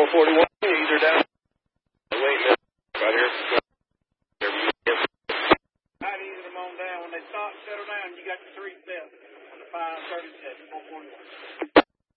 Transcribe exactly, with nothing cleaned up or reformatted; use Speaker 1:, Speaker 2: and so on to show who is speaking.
Speaker 1: four forty-one, either down. Wait, right here.
Speaker 2: I'd ease them on down. When they start, settle down, you got the three steps on the five thirty-seven, four forty-one.